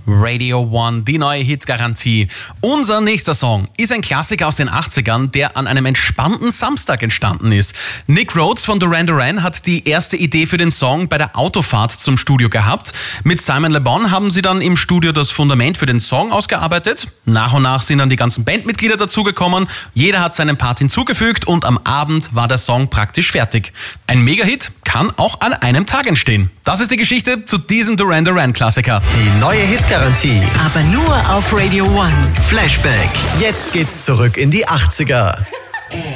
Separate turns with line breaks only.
Radio One, die neue Hitgarantie. Unser nächster Song ist ein Klassiker aus den 80ern, der an einem entspannten Samstag entstanden ist. Nick Rhodes von Duran Duran hat die erste Idee für den Song bei der Autofahrt zum Studio gehabt. Mit Simon Le Bon haben sie dann im Studio das Fundament für den Song ausgearbeitet. Nach und nach sind dann die ganzen Bandmitglieder dazugekommen. Jeder hat seinen Part hinzugefügt und am Abend war der Song praktisch fertig. Ein Megahit kann auch an einem Tag entstehen. Das ist die Geschichte zu diesem Duran Duran Klassiker.
Die neue Hitgarantie.
Aber nur auf Radio One.
Flashback. Jetzt geht's zurück in die 80er.